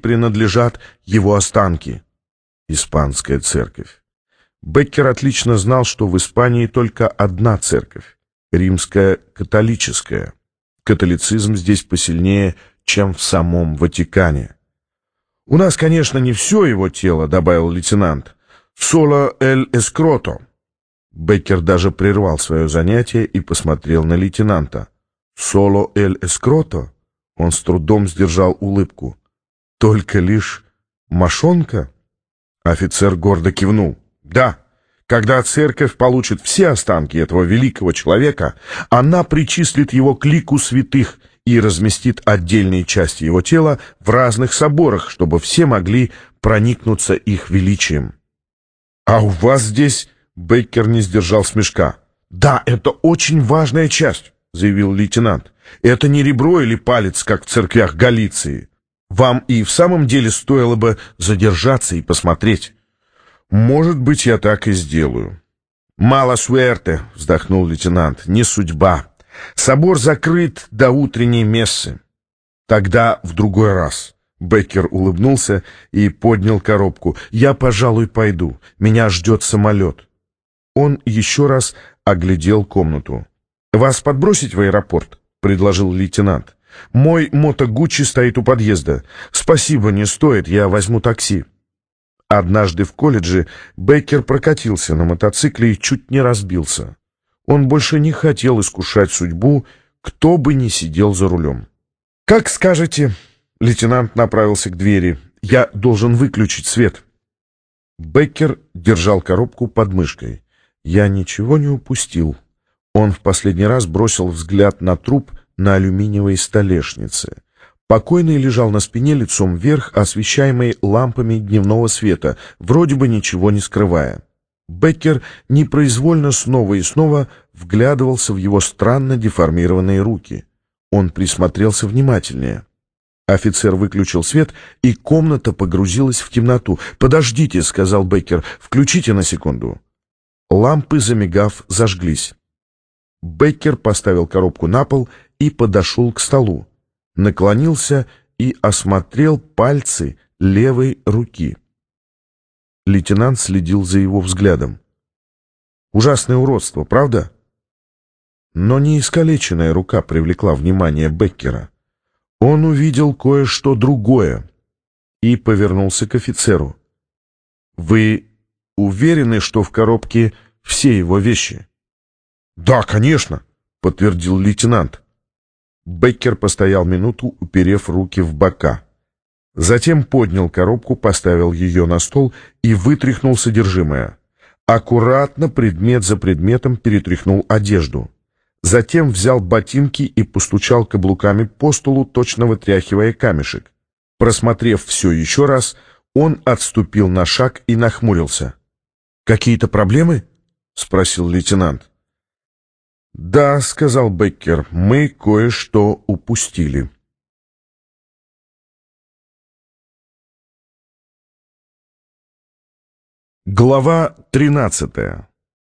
принадлежат его останки. Испанская церковь. Беккер отлично знал, что в Испании только одна церковь — римская католическая. Католицизм здесь посильнее, чем в самом Ватикане. «У нас, конечно, не все его тело», — добавил лейтенант. «Solo el escroto». Беккер даже прервал свое занятие и посмотрел на лейтенанта. «Solo el escroto?» Он с трудом сдержал улыбку. «Только лишь мошонка?» Офицер гордо кивнул. «Да, когда церковь получит все останки этого великого человека, она причислит его к лику святых и разместит отдельные части его тела в разных соборах, чтобы все могли проникнуться их величием». «А у вас здесь...» — Беккер не сдержал смешка. «Да, это очень важная часть», — заявил лейтенант. «Это не ребро или палец, как в церквях Галиции. Вам и в самом деле стоило бы задержаться и посмотреть». «Может быть, я так и сделаю». «Мало суэрте», — вздохнул лейтенант, — «не судьба. Собор закрыт до утренней мессы». «Тогда в другой раз». Беккер улыбнулся и поднял коробку. «Я, пожалуй, пойду. Меня ждет самолет». Он еще раз оглядел комнату. «Вас подбросить в аэропорт?» — предложил лейтенант. «Мой Мото Гуччи стоит у подъезда. Спасибо, не стоит, я возьму такси». Однажды в колледже Беккер прокатился на мотоцикле и чуть не разбился. Он больше не хотел искушать судьбу, кто бы ни сидел за рулем. «Как скажете», — лейтенант направился к двери, — «я должен выключить свет». Беккер держал коробку под мышкой. «Я ничего не упустил». Он в последний раз бросил взгляд на труп на алюминиевой столешнице. Покойный лежал на спине лицом вверх, освещаемый лампами дневного света, вроде бы ничего не скрывая. Беккер непроизвольно снова и снова вглядывался в его странно деформированные руки. Он присмотрелся внимательнее. Офицер выключил свет, и комната погрузилась в темноту. «Подождите», — сказал Беккер, — «включите на секунду». Лампы, замигав, зажглись. Беккер поставил коробку на пол и подошел к столу. Наклонился и осмотрел пальцы левой руки. Лейтенант следил за его взглядом. Ужасное уродство, правда? Но не искалеченная рука привлекла внимание Беккера. Он увидел кое-что другое и повернулся к офицеру. «Вы уверены, что в коробке все его вещи?» «Да, конечно», — подтвердил лейтенант. Беккер постоял минуту, уперев руки в бока. Затем поднял коробку, поставил ее на стол и вытряхнул содержимое. Аккуратно, предмет за предметом, перетряхнул одежду. Затем взял ботинки и постучал каблуками по столу, точно вытряхивая камешек. Просмотрев все еще раз, он отступил на шаг и нахмурился. «Какие-то проблемы?» — спросил лейтенант. «Да», — сказал Беккер, — «мы кое-что упустили». Глава 13.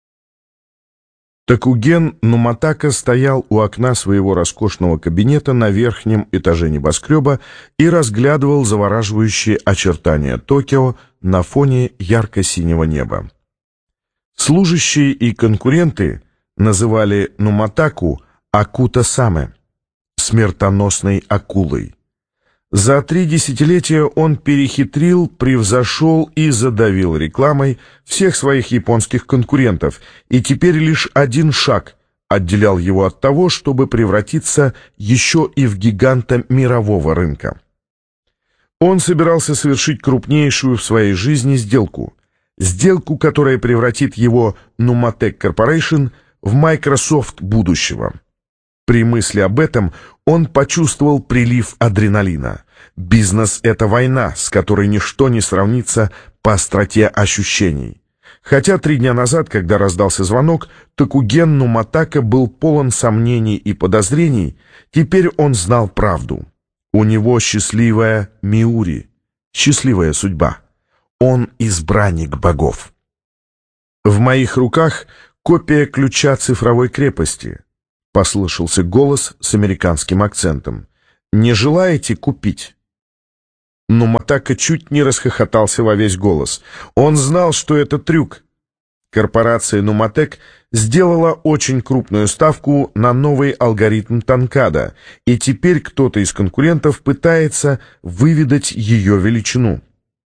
Такуген Нуматака стоял у окна своего роскошного кабинета на верхнем этаже небоскреба и разглядывал завораживающие очертания Токио на фоне ярко-синего неба. Служащие и конкуренты называли Нуматаку Акута-саме, смертоносной акулой. За 3 десятилетия он перехитрил, превзошел и задавил рекламой всех своих японских конкурентов, и теперь лишь один шаг отделял его от того, чтобы превратиться еще и в гиганта мирового рынка. Он собирался совершить крупнейшую в своей жизни сделку, которая превратит его Numatech Corporation в Microsoft будущего. При мысли об этом он почувствовал прилив адреналина. Бизнес — это война, с которой ничто не сравнится по остроте ощущений. Хотя 3 дня назад, когда раздался звонок, Такуген Нуматака был полон сомнений и подозрений, теперь он знал правду. У него счастливая Миури, счастливая судьба. Он избранник богов. «В моих руках копия ключа цифровой крепости», — послышался голос с американским акцентом. «Не желаете купить?» Но Мотака чуть не расхохотался во весь голос. Он знал, что это трюк. Корпорация Нуматек сделала очень крупную ставку на новый алгоритм Танкада, и теперь кто-то из конкурентов пытается выведать ее величину.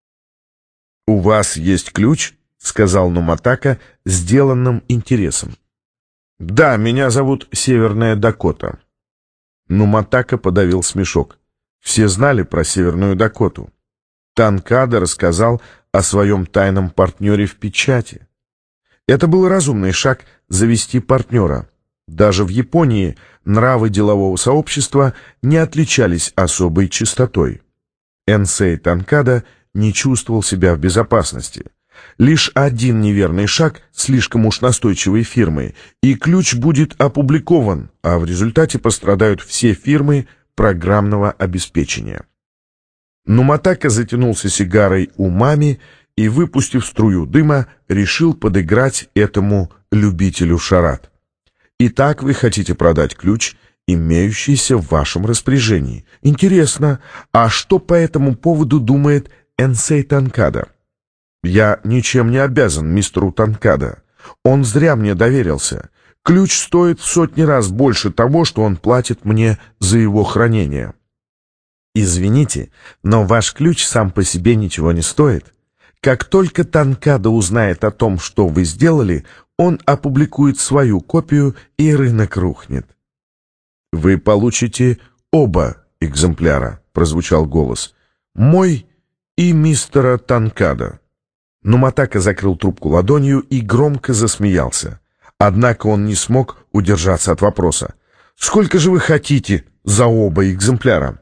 «У вас есть ключ?» — сказал Нуматака сделанным интересом. «Да, меня зовут Северная Дакота». Нуматака подавил смешок. Все знали про Северную Дакоту. Танкада рассказал о своем тайном партнере в печати. Это был разумный шаг завести партнера. Даже в Японии нравы делового сообщества не отличались особой чистотой. Энсей Танкада не чувствовал себя в безопасности. Лишь один неверный шаг слишком уж настойчивой фирмы, и ключ будет опубликован, а в результате пострадают все фирмы программного обеспечения. Нуматака затянулся сигарой умами и, выпустив струю дыма, решил подыграть этому любителю шарад. «Итак, вы хотите продать ключ, имеющийся в вашем распоряжении. Интересно, а что по этому поводу думает Энсей Танкада?» «Я ничем не обязан мистеру Танкада. Он зря мне доверился. Ключ стоит в сотни раз больше того, что он платит мне за его хранение». «Извините, но ваш ключ сам по себе ничего не стоит. Как только Танкада узнает о том, что вы сделали, он опубликует свою копию, и рынок рухнет». «Вы получите оба экземпляра», — прозвучал голос. «Мой и мистера Танкада». Нуматака закрыл трубку ладонью и громко засмеялся. Однако он не смог удержаться от вопроса. «Сколько же вы хотите за оба экземпляра?»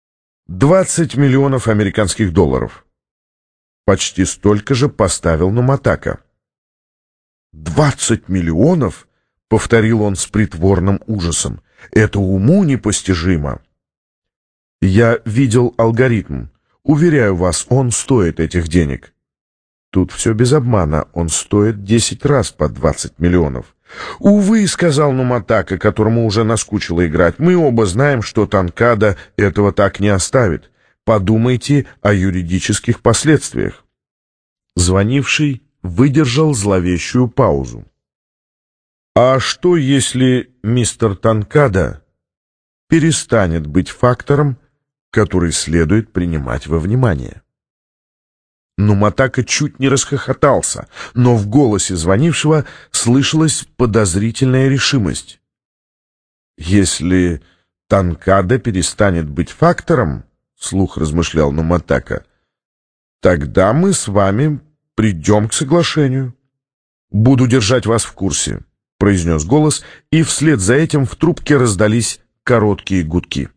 20 миллионов американских долларов. Почти столько же поставил Нуматака. 20 миллионов? — повторил он с притворным ужасом. Это уму непостижимо. Я видел алгоритм. Уверяю вас, он стоит этих денег. Тут все без обмана, он стоит 10 раз по 20 миллионов. «Увы», — сказал Нуматака, которому уже наскучило играть, — «мы оба знаем, что Танкада этого так не оставит. Подумайте о юридических последствиях». Звонивший выдержал зловещую паузу. «А что, если мистер Танкада перестанет быть фактором, который следует принимать во внимание?» Нуматака чуть не расхохотался, но в голосе звонившего слышалась подозрительная решимость. «Если Танкада перестанет быть фактором, — вслух размышлял Нуматака, — тогда мы с вами придем к соглашению. Буду держать вас в курсе», — произнес голос, и вслед за этим в трубке раздались короткие гудки.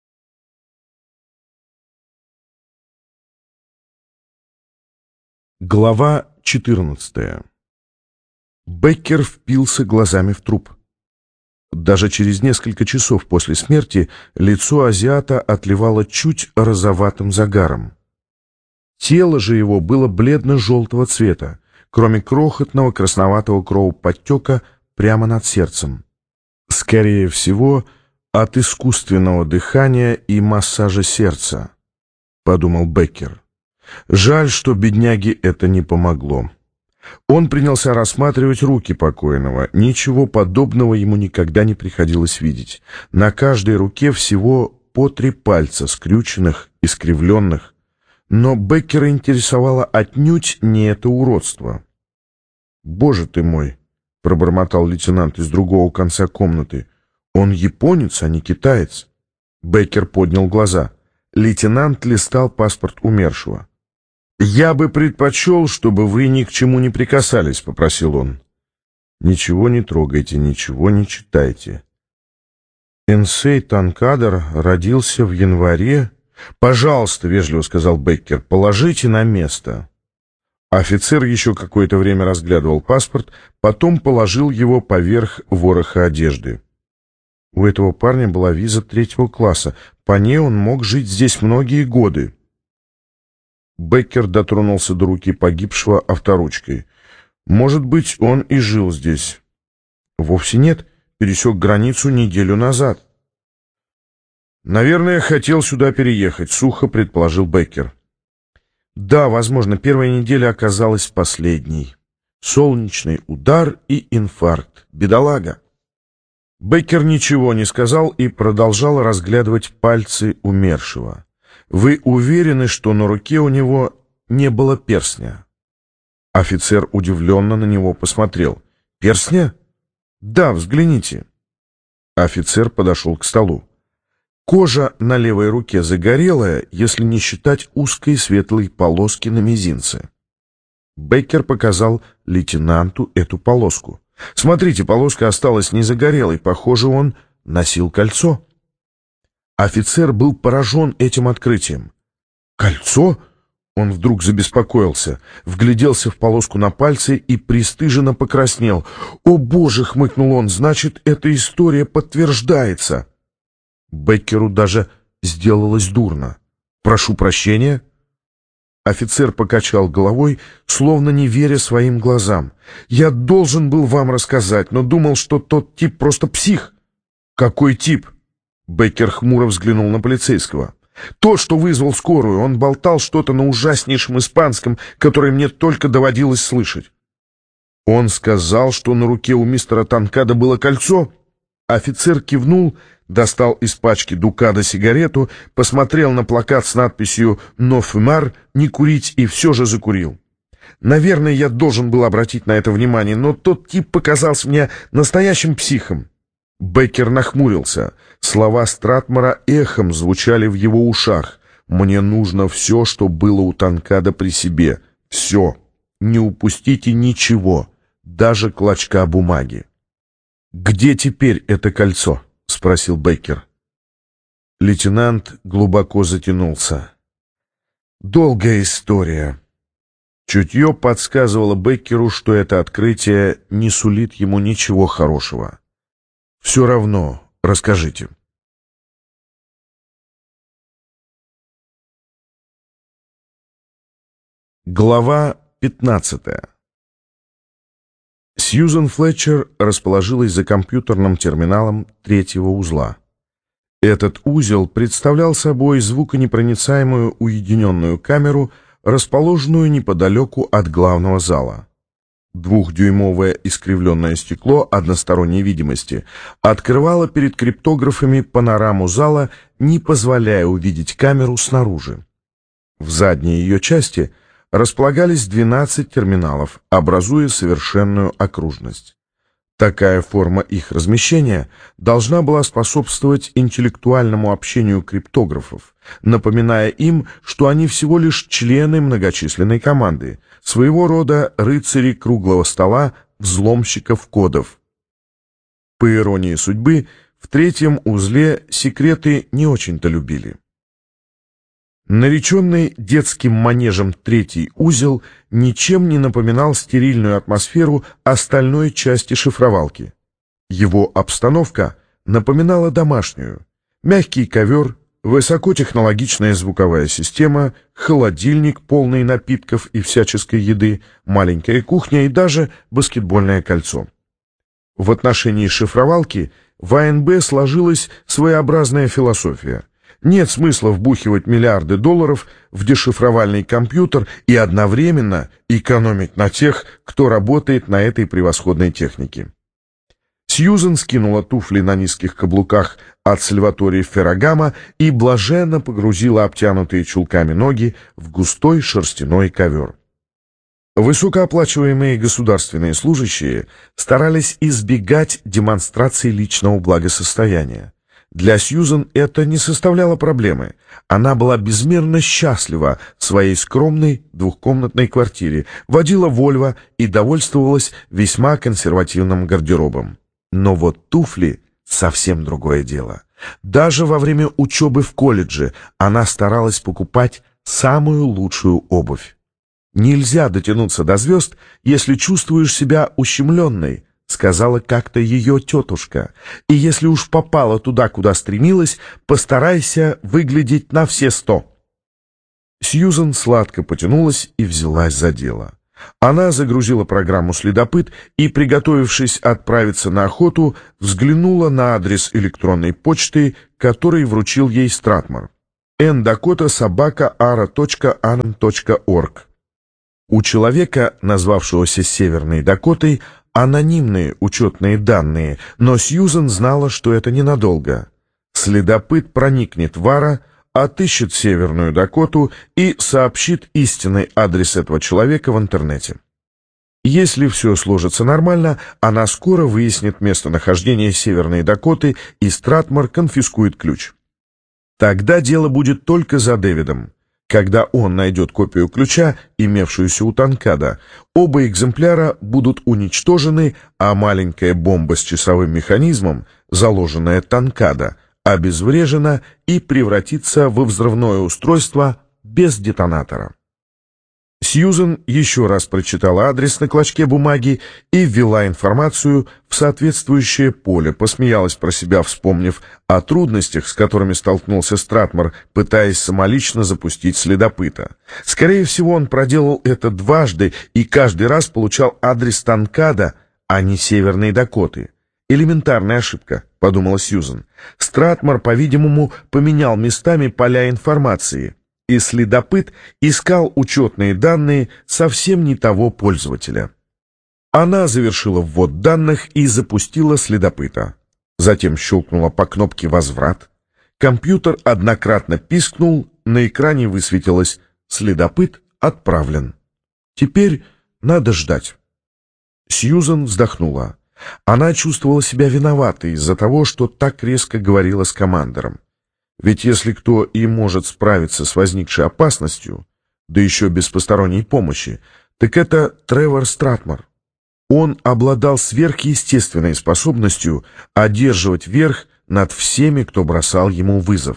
Глава 14. Беккер впился глазами в труп. Даже через несколько часов после смерти лицо азиата отливало чуть розоватым загаром. Тело же его было бледно-желтого цвета, кроме крохотного красноватого кровоподтека прямо над сердцем. Скорее всего, от искусственного дыхания и массажа сердца, — подумал Беккер. Жаль, что бедняге это не помогло. Он принялся рассматривать руки покойного. Ничего подобного ему никогда не приходилось видеть. На каждой руке всего по 3 пальца, скрюченных, искривленных. Но Беккера интересовало отнюдь не это уродство. «Боже ты мой!» — пробормотал лейтенант из другого конца комнаты. «Он японец, а не китаец». Беккер поднял глаза. Лейтенант листал паспорт умершего. «Я бы предпочел, чтобы вы ни к чему не прикасались», — попросил он. «Ничего не трогайте, ничего не читайте». Энсей Танкада родился в январе. «Пожалуйста», — вежливо сказал Беккер, — «положите на место». Офицер еще какое-то время разглядывал паспорт, потом положил его поверх вороха одежды. У этого парня была виза 3-го класса. По ней он мог жить здесь многие годы. Беккер дотронулся до руки погибшего авторучкой. Может быть, он и жил здесь. Вовсе нет, пересек границу неделю назад. «Наверное, хотел сюда переехать», — сухо предположил Беккер. «Да, возможно, первая неделя оказалась последней. Солнечный удар и инфаркт. Бедолага». Беккер ничего не сказал и продолжал разглядывать пальцы умершего. «Вы уверены, что на руке у него не было перстня?» Офицер удивленно на него посмотрел. «Перстня?» «Да, взгляните». Офицер подошел к столу. Кожа на левой руке загорелая, если не считать узкой светлой полоски на мизинце. Беккер показал лейтенанту эту полоску. «Смотрите, полоска осталась не загорелой. Похоже, он носил кольцо». Офицер был поражен этим открытием. «Кольцо?» Он вдруг забеспокоился, вгляделся в полоску на пальце и пристыженно покраснел. «О, Боже!» — хмыкнул он. «Значит, эта история подтверждается». Беккеру даже сделалось дурно. «Прошу прощения». Офицер покачал головой, словно не веря своим глазам. «Я должен был вам рассказать, но думал, что тот тип просто псих». «Какой тип?» Беккер хмуро взглянул на полицейского. «Тот, что вызвал скорую. Он болтал что-то на ужаснейшем испанском, которое мне только доводилось слышать». «Он сказал, что на руке у мистера Танкада было кольцо?» Офицер кивнул, достал из пачки Дукада сигарету, посмотрел на плакат с надписью «Но фумар» — «Не курить», и все же закурил. «Наверное, я должен был обратить на это внимание, но тот тип показался мне настоящим психом». Беккер нахмурился. Слова Стратмора эхом звучали в его ушах. «Мне нужно все, что было у Танкада при себе. Все. Не упустите ничего, даже клочка бумаги». «Где теперь это кольцо?» — спросил Беккер. Лейтенант глубоко затянулся. «Долгая история». Чутье подсказывало Беккеру, что это открытие не сулит ему ничего хорошего. «Все равно расскажите». Глава 15. Сьюзен Флетчер расположилась за компьютерным терминалом третьего узла. Этот узел представлял собой звуконепроницаемую уединенную камеру, расположенную неподалеку от главного зала. Двухдюймовое искривленное стекло односторонней видимости открывало перед криптографами панораму зала, не позволяя увидеть камеру снаружи. В задней ее части располагались 12 терминалов, образуя совершенную окружность. Такая форма их размещения должна была способствовать интеллектуальному общению криптографов, напоминая им, что они всего лишь члены многочисленной команды, своего рода рыцари круглого стола, взломщиков кодов. По иронии судьбы, в третьем узле секреты не очень-то любили. Нареченный детским манежем третий узел ничем не напоминал стерильную атмосферу остальной части шифровалки. Его обстановка напоминала домашнюю. Мягкий ковер, высокотехнологичная звуковая система, холодильник, полный напитков и всяческой еды, маленькая кухня и даже баскетбольное кольцо. В отношении шифровалки в АНБ сложилась своеобразная философия. Нет смысла вбухивать миллиарды долларов в дешифровальный компьютер и одновременно экономить на тех, кто работает на этой превосходной технике. Сьюзен скинула туфли на низких каблуках от Сальваторе Феррагама и блаженно погрузила обтянутые чулками ноги в густой шерстяной ковер. Высокооплачиваемые государственные служащие старались избегать демонстрации личного благосостояния. Для Сьюзен это не составляло проблемы. Она была безмерно счастлива в своей скромной двухкомнатной квартире, водила Вольво и довольствовалась весьма консервативным гардеробом. Но вот туфли — совсем другое дело. Даже во время учебы в колледже она старалась покупать самую лучшую обувь. «Нельзя дотянуться до звезд, если чувствуешь себя ущемленной», — сказала как-то ее тетушка. «И если уж попала туда, куда стремилась, постарайся выглядеть на все 100». Сьюзен сладко потянулась и взялась за дело. Она загрузила программу «Следопыт» и, приготовившись отправиться на охоту, взглянула на адрес электронной почты который вручил ей Стратмор. ndakota@ara.anam.org. У человека, назвавшегося Северной Дакотой, анонимные учетные данные, но Сьюзен знала, что это ненадолго. Следопыт проникнет в Ара, отыщет Северную Дакоту и сообщит истинный адрес этого человека в интернете. Если все сложится нормально, она скоро выяснит местонахождение Северной Дакоты, и Стратмор конфискует ключ. Тогда дело будет только за Дэвидом. Когда он найдет копию ключа, имевшуюся у Танкада, оба экземпляра будут уничтожены, а маленькая бомба с часовым механизмом, заложенная Танкада, обезврежена и превратится во взрывное устройство без детонатора. Сьюзен еще раз прочитала адрес на клочке бумаги и ввела информацию в соответствующее поле, посмеялась про себя, вспомнив о трудностях, с которыми столкнулся Стратмор, пытаясь самолично запустить следопыта. Скорее всего, он проделал это дважды и каждый раз получал адрес Танкада, а не Северной Дакоты. «Элементарная ошибка», — подумала Сьюзен. Стратмор, по-видимому, поменял местами поля информации, и следопыт искал учетные данные совсем не того пользователя. Она завершила ввод данных и запустила следопыта. Затем щелкнула по кнопке «Возврат». Компьютер однократно пискнул, на экране высветилось «Следопыт отправлен». Теперь надо ждать. Сьюзен вздохнула. Она чувствовала себя виноватой из-за того, что так резко говорила с командором. Ведь если кто и может справиться с возникшей опасностью, да еще без посторонней помощи, так это Тревор Стратмор. Он обладал сверхъестественной способностью одерживать верх над всеми, кто бросал ему вызов.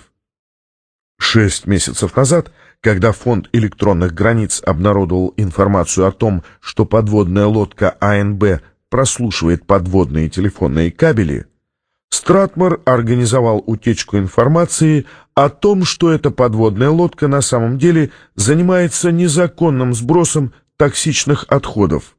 6 месяцев назад, когда фонд электронных границ обнародовал информацию о том, что подводная лодка АНБ прослушивает подводные телефонные кабели, Стратмор организовал утечку информации о том, что эта подводная лодка на самом деле занимается незаконным сбросом токсичных отходов.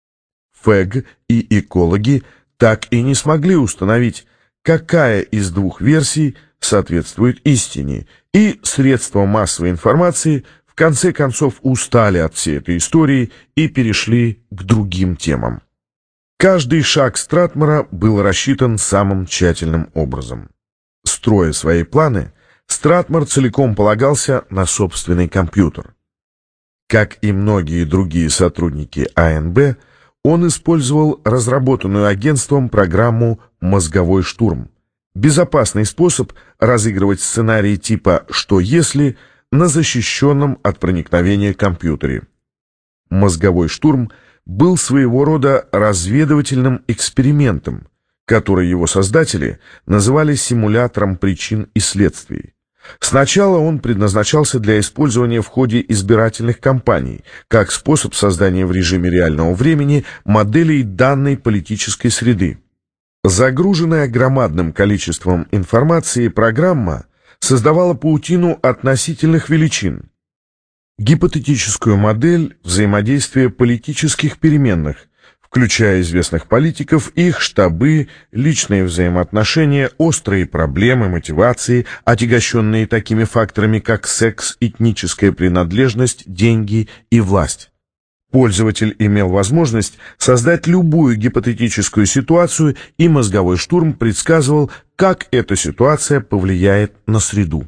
ФЭГ и экологи так и не смогли установить, какая из двух версий соответствует истине, и средства массовой информации в конце концов устали от всей этой истории и перешли к другим темам. Каждый шаг Стратмора был рассчитан самым тщательным образом. Строя свои планы, Стратмор целиком полагался на собственный компьютер. Как и многие другие сотрудники АНБ, он использовал разработанную агентством программу «Мозговой штурм». Безопасный способ разыгрывать сценарии типа «что если» на защищенном от проникновения компьютере. «Мозговой штурм» был своего рода разведывательным экспериментом, который его создатели называли симулятором причин и следствий. Сначала он предназначался для использования в ходе избирательных кампаний, как способ создания в режиме реального времени моделей данной политической среды. Загруженная громадным количеством информации программа создавала паутину относительных величин, гипотетическую модель взаимодействия политических переменных, включая известных политиков, их штабы, личные взаимоотношения, острые проблемы, мотивации, отягощенные такими факторами, как секс, этническая принадлежность, деньги и власть. Пользователь имел возможность создать любую гипотетическую ситуацию, и мозговой штурм предсказывал, как эта ситуация повлияет на среду.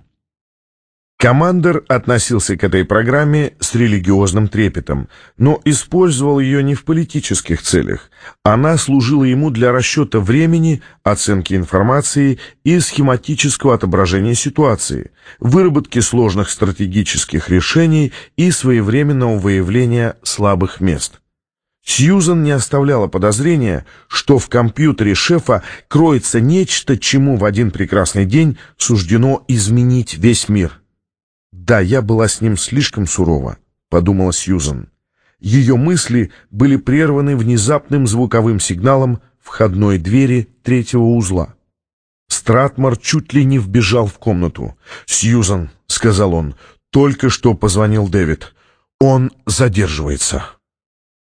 Командор относился к этой программе с религиозным трепетом, но использовал ее не в политических целях. Она служила ему для расчета времени, оценки информации и схематического отображения ситуации, выработки сложных стратегических решений и своевременного выявления слабых мест. Сьюзен не оставляла подозрения, что в компьютере шефа кроется нечто, чему в один прекрасный день суждено изменить весь мир. «Да, я была с ним слишком сурова», — подумала Сьюзен. Ее мысли были прерваны внезапным звуковым сигналом входной двери третьего узла. Стратмор чуть ли не вбежал в комнату. «Сьюзен», — сказал он, — «только что позвонил Дэвид. Он задерживается».